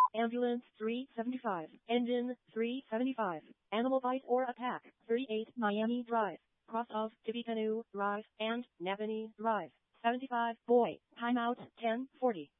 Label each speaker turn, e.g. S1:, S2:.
S1: Ambulance 375. Engine 375. Animal bite or attack 38 Miami Drive. Cross of Tippecanoe Drive and Napanee Drive. 75. Boy. Timeout 10:40.